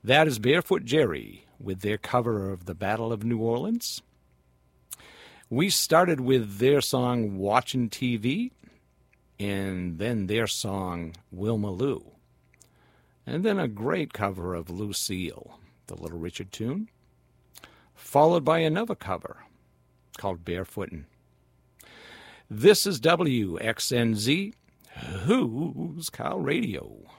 That is Barefoot Jerry with their cover of the Battle of New Orleans. We started with their song Watching TV, and then their song Wilma Lou, and then a great cover of Lucille, the Little Richard tune, followed by another cover called Barefootin'. This is WXNZ, Who's Cow Radio.